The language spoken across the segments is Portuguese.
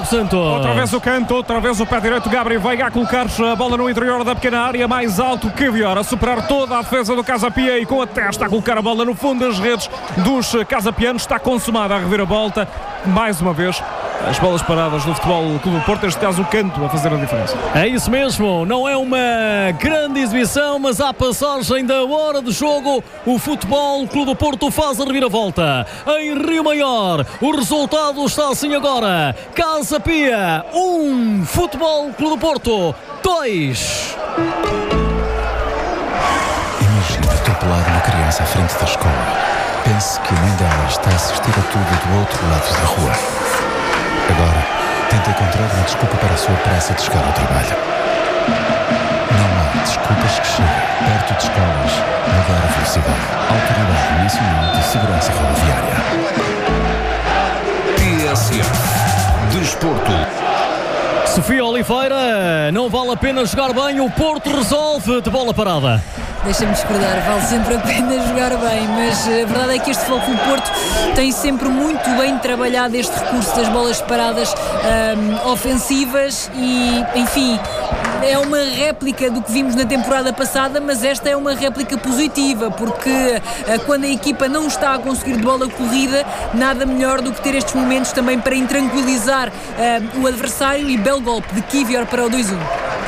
Santos. Outra vez o canto, outra vez o pé direito. Gabriel Veiga a colocar a bola no interior da pequena área, mais alto que Kiwior, a superar toda a defesa do Casa Pia e com a testa a colocar a bola no fundo das redes dos casapianos. Está consumada a reviravolta. Mais uma vez, as bolas paradas do Futebol Clube do Porto, neste caso o canto, a fazer a diferença. É isso mesmo, não é uma grande exibição, mas à passagem da hora de jogo, o Futebol Clube do Porto faz a reviravolta. Em Rio Maior, o resultado está assim agora: Casa Pia 1, Futebol Clube do Porto 2. Imagina atropelar uma criança à frente da escola. Pense que a mãe dela está a assistir a tudo do outro lado da rua. Agora, tenta encontrar uma desculpa para a sua pressa de chegar ao trabalho. Não há desculpas que cheguem perto de escolas mudar a velocidade. Autoridade Nacional de Segurança Rodoviária. TSF Desporto. Sofia Oliveira, não vale a pena jogar bem, o Porto resolve de bola parada. Deixa-me discordar, vale sempre a pena jogar bem, mas a verdade é que este Futebol Clube do Porto tem sempre muito bem trabalhado este recurso das bolas paradas ofensivas e, enfim, é uma réplica do que vimos na temporada passada, mas esta é uma réplica positiva, porque quando a equipa não está a conseguir de bola corrida, nada melhor do que ter estes momentos também para intranquilizar o adversário, e belo golpe de Kiwior para o 2-1.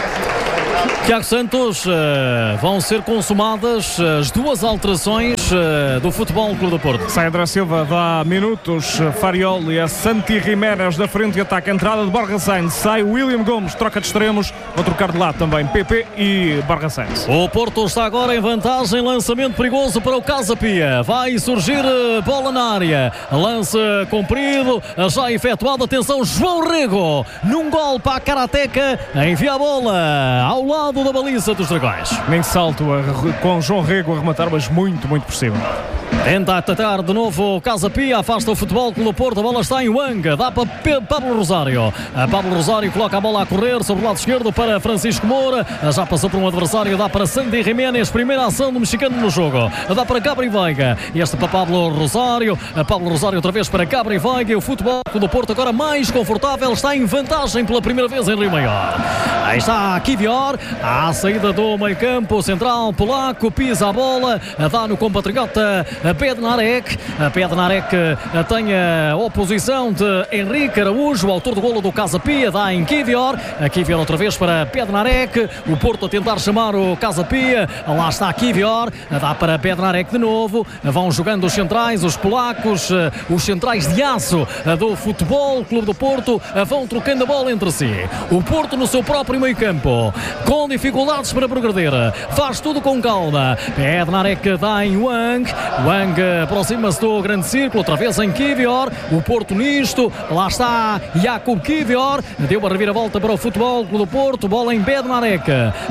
Tiago Santos, vão ser consumadas as duas alterações do Futebol Clube do Porto. Sai André Silva, dá minutos, Farioli a Santi Jiménez da frente e ataque. Entrada de Borja Sainz, sai William Gomes, troca de extremos, vou trocar de lado também PP e Borja Sainz. O Porto está agora em vantagem, lançamento perigoso para o Casa Pia, vai surgir bola na área, lance comprido, já efetuado, atenção, João Rego, num gol para a Karateca, envia a bola ao lado da baliza dos Dragões. Nem salto com João Rego a rematar, mas muito por cima. Tenta atacar de novo o Casa Pia, afasta o Futebol Clube do Porto, a bola está em Wang, dá para Pablo Rosário. Pablo Rosário coloca a bola a correr sobre o lado esquerdo para Francisco Moura, já passou por um adversário, dá para Santi Jiménez, primeira ação do mexicano no jogo, dá para Gabriel Veiga, este para Pablo Rosário outra vez para Gabriel Veiga, e o Futebol Clube do Porto agora mais confortável, está em vantagem pela primeira vez em Rio Maior. Aí está Kiwior, à saída do meio campo, central polaco, pisa a bola, dá no compatriota Bednarek. Bednarek tem a oposição de Henrique Araújo, o autor do golo do Casa Pia, dá em Kiwior. Kiwior outra vez para Bednarek, o Porto a tentar chamar o Casa Pia, lá está Kiwior, dá para Bednarek de novo, vão jogando os centrais, os polacos, os centrais de aço do Futebol Clube do Porto, vão trocando a bola entre si. O Porto no seu próprio meio campo, com dificuldades para progredir, faz tudo com calma. Bednarek dá em Wang aproxima-se do grande círculo, outra vez em Kiwior, o Porto nisto, lá está Jakub Kiwior, deu a reviravolta para o Futebol Clube do Porto, bola em Bednarek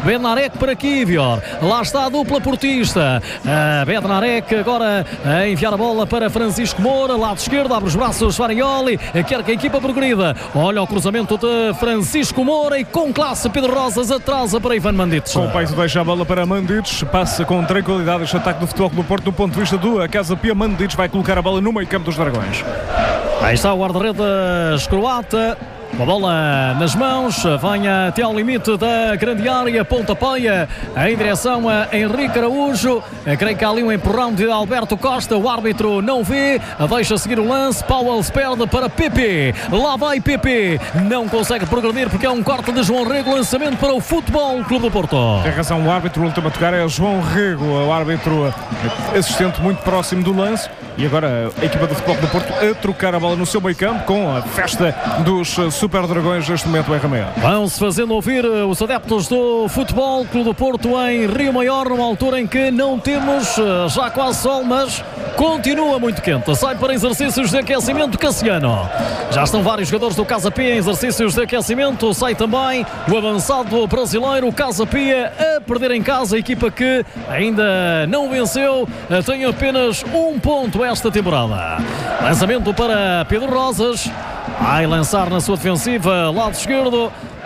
para Kiwior, lá está a dupla portista, Bednarek agora a enviar a bola para Francisco Moura, lado esquerdo, abre os braços Farioli, quer que a equipa progrida, olha o cruzamento de Francisco Moura e com classe Pedro Rosas atrasa para Ivan Mandic. Com o peito deixa a bola para Mandic, passa com tranquilidade este ataque do Futebol Clube do Porto do ponto de vista do Casa Pia. Mandic vai colocar a bola no meio campo dos Dragões. Aí está o guarda-redes croata, com a bola nas mãos, vem até ao limite da grande área, pontapeia em direção a Henrique Araújo, creio que há ali um empurrão de Alberto Costa, o árbitro não vê, deixa seguir o lance, Powell se perde para PP, lá vai PP, não consegue progredir porque é um corte de João Rego, lançamento para o Futebol Clube do Porto. Tem razão o árbitro, o último a tocar é João Rego, o árbitro assistente muito próximo do lance, e agora a equipa do Futebol Clube do Porto a trocar a bola no seu meio campo com a festa dos Super Dragões neste momento em Rio Maior. Vão-se fazendo ouvir os adeptos do Futebol Clube do Porto em Rio Maior, numa altura em que não temos já quase sol, mas continua muito quente. Sai para exercícios de aquecimento Cassiano. Já estão vários jogadores do Casa Pia em exercícios de aquecimento. Sai também o avançado brasileiro Casa Pia a perder em casa. A equipa que ainda não venceu, tem apenas um ponto esta temporada. Lançamento para Pedro Rosas. Vai lançar na sua defensiva, lado esquerdo.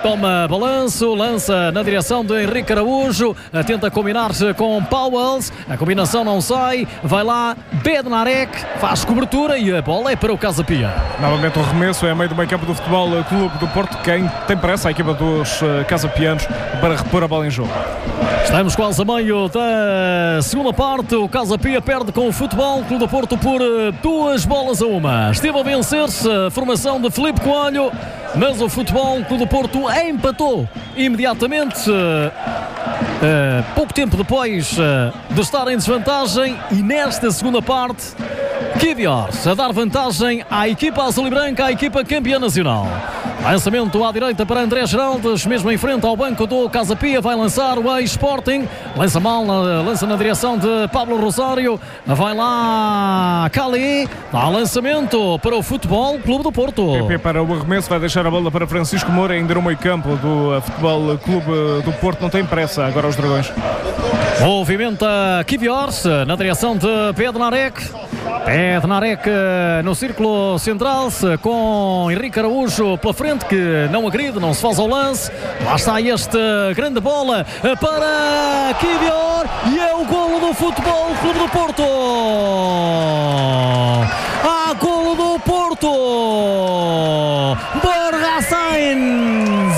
toma balanço, lança na direção de Henrique Araújo, tenta combinar-se com Pauwels, a combinação não sai, vai lá Bednarek, faz cobertura e a bola é para o Casa Pia. Novamente o remesso é a meio do meio campo do Futebol Clube do Porto. Quem tem pressa, a equipa dos casapianos, para repor a bola em jogo. Estamos quase a meio da segunda parte. O Casa Pia perde com o Futebol Clube do Porto por 2-1. Esteve a vencer-se a formação de Filipe Coelho, mas o Futebol Clube do Porto empatou imediatamente, pouco tempo depois de estar em desvantagem, e nesta segunda parte Kivior a dar vantagem à equipa azul e branca, à equipa campeã nacional. Lançamento à direita para André Geraldes, mesmo em frente ao banco do Casa Pia, vai lançar o ex-Sporting, lança mal, lança na direção de Pablo Rosário, vai lá Cali, dá lançamento para o Futebol Clube do Porto. PP para o arremesso, vai deixar a bola para Francisco Moura, ainda no meio campo do Futebol Clube do Porto, não tem pressa agora os Dragões. Movimenta Kivior na direção de Bednarek. Bednarek no círculo central com Henrique Araújo pela frente, que não agride, não se faz ao lance. Lá está esta grande bola para Kivior e é o golo do Futebol Clube do Porto. Golo do Porto. Borja Sainz.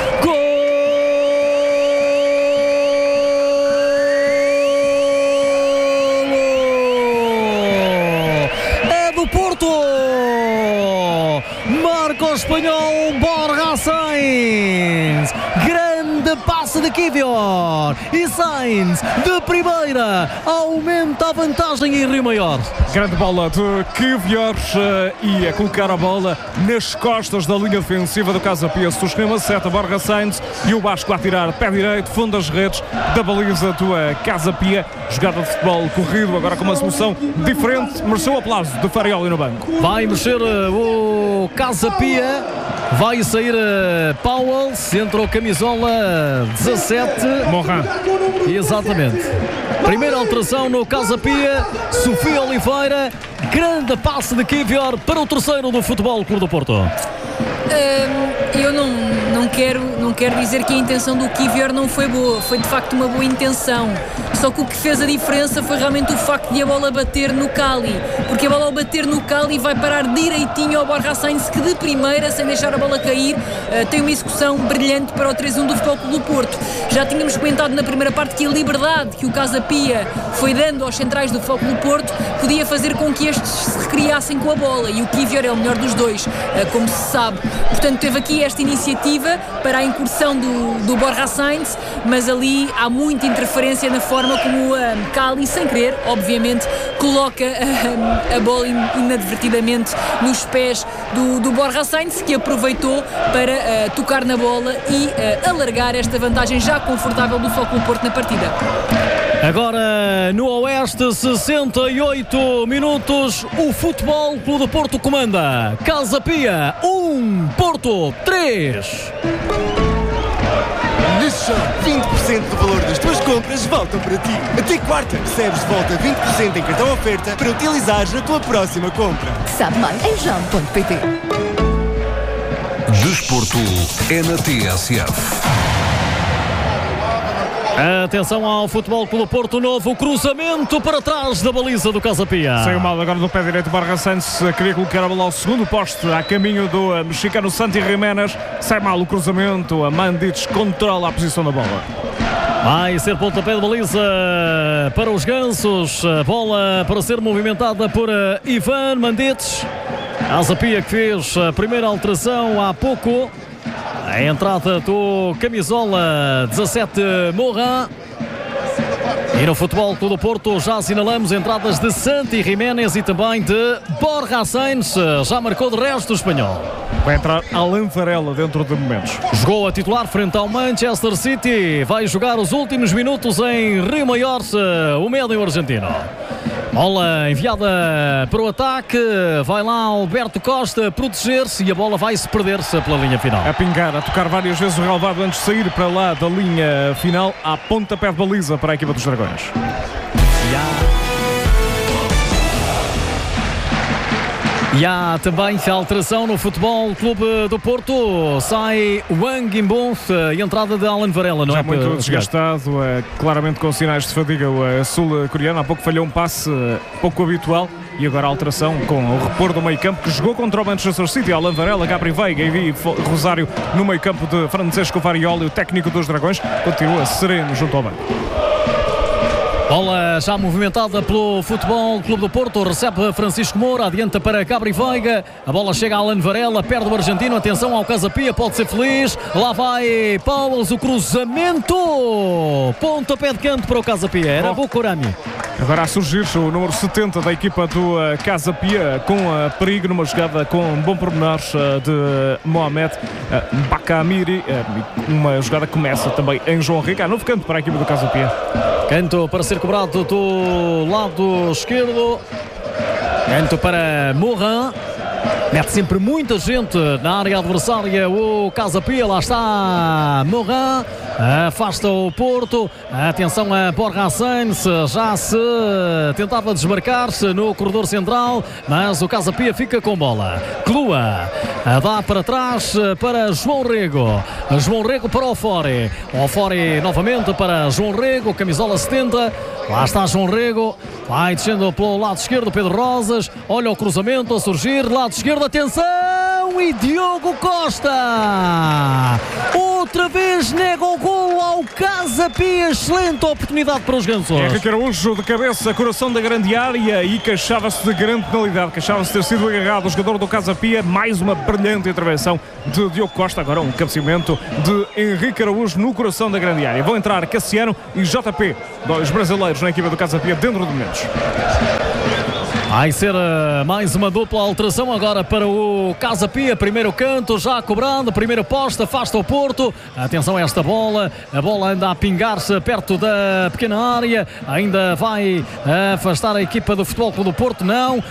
Marca o espanhol Borja Sainz. Grande passe de Kivior e Sainz de primeira aumenta a vantagem em Rio Maior. Grande bola de Kivior e a colocar a bola nas costas da linha defensiva do Casa Pia. Suscrema seta Borja Sainz e o Vasco a tirar pé direito, fundo das redes da baliza do Casa Pia. Jogada de futebol corrido, agora com uma solução diferente, mereceu o aplauso de Farioli no banco. Vai mexer o Casa Pia, vai sair Pauwels, entra o camisola 17 Morin. Exatamente. Primeira alteração no Casa Pia, Sofia Oliveira. Grande passe de Kivior para o terceiro do Futebol Clube do Porto. Eu não quero dizer que a intenção do Kivior não foi boa, foi de facto uma boa intenção, só que o que fez a diferença foi realmente o facto de a bola bater no Cali, porque a bola ao bater no Cali vai parar direitinho ao Borja Sainz, que de primeira, sem deixar a bola cair, tem uma execução brilhante para o 3-1 do Futebol Clube do Porto. Já tínhamos comentado na primeira parte que a liberdade que o Casa Pia foi dando aos centrais do Futebol Clube do Porto podia fazer com que estes se recriassem com a bola, e o Kivior é o melhor dos dois, como se sabe. Portanto, teve aqui esta iniciativa para a incursão do Borja Sainz, mas ali há muita interferência na forma como Cali, sem querer, obviamente, coloca a bola inadvertidamente nos pés do Borja Sainz, que aproveitou para tocar na bola e alargar esta vantagem já confortável do Futebol Clube do Porto na partida. Agora no Oeste, 68 minutos, o Futebol Clube do Porto comanda. Casa Pia 1, Porto 3. Na Shop, 20% do valor das tuas compras voltam para ti. Até quarta recebes de volta 20% em cartão oferta para utilizares na tua próxima compra. Sabe mais em jam.pt. Desporto é na TSF. Atenção ao Futebol Clube do Porto, novo cruzamento para trás da baliza do Casa Pia. Saiu mal agora do pé direito, Borja Sainz queria colocar a bola ao segundo poste, a caminho do mexicano Santi Jiménez. Sai mal o cruzamento, a Mandic controla a posição da bola. Vai ser pontapé de baliza para os gansos, a bola para ser movimentada por Ivan Mandic. Casa Pia que fez a primeira alteração há pouco. A entrada do camisola 17 Morin. E no Futebol Clube do Porto já assinalamos entradas de Santi Jiménez e também de Borja Sainz. Já marcou de resto o espanhol. Vai entrar Alan Varela dentro de momentos. Jogou a titular frente ao Manchester City. Vai jogar os últimos minutos em Rio Maior, o médio argentino. Bola enviada para o ataque, vai lá Alberto Costa proteger-se e a bola vai-se perder-se pela linha final. A pingar, a tocar várias vezes o relevado antes de sair para lá da linha final, à pontapé de baliza para a equipa dos E há também alteração no Futebol Clube do Porto. Sai Wang Imbon e entrada de Alan Varela, não já é? Muito desgastado, claramente com sinais de fadiga o sul-coreano. Há pouco falhou um passe pouco habitual. E agora a alteração com o repor do meio-campo que jogou contra o Manchester City. Alan Varela, Gabri Veiga e Rosário no meio-campo de Francesco Varioli, o técnico dos Dragões, continua sereno junto ao banco. Bola já movimentada pelo Futebol Clube do Porto, recebe Francisco Moura, adianta para Gabri Veiga, a bola chega a Alan Varela, perde o argentino, atenção ao Casa Pia, pode ser feliz, lá vai Paulos, o cruzamento, pontapé de canto para o Casa Pia, era Bukurami. Agora a surgir o número 70 da equipa do Casa Pia, com perigo numa jogada com um bom pormenor de Mohamed Bakamiri, uma jogada que começa também em João Rico, novo canto para a equipa do Casa Pia. Canto para ser cobrado do lado esquerdo. Canto para Morin. Mete sempre muita gente na área adversária o Casa Pia. Lá está Morin. Afasta o Porto. Atenção a Borja Sainz. Já se tentava desmarcar-se no corredor central, mas o Casa Pia fica com bola. Clua dá para trás para João Rego. João Rego para o Ofori. Ofori novamente para João Rego. Camisola 70. Lá está João Rego. Vai descendo pelo lado esquerdo Pedro Rosas. Olha o cruzamento a surgir. Lado esquerdo, atenção! E Diogo Costa! Outra vez nega o golo ao Casa Pia. Excelente oportunidade para os gansos. Henrique Araújo de cabeça, coração da grande área e queixava-se de grande penalidade. Queixava-se de ter sido agarrado o jogador do Casa Pia. Mais uma brilhante intervenção de Diogo Costa. Agora um cabeceamento de Henrique Araújo no coração da grande área. Vão entrar Cassiano e JP, dois brasileiros na equipa do Casa Pia, dentro de momentos. Vai ser mais uma dupla alteração agora para o Casa Pia. Primeiro canto já cobrando, primeiro poste, afasta o Porto. Atenção a esta bola, a bola anda a pingar-se perto da pequena área. Ainda vai afastar a equipa do Futebol Clube do Porto, não.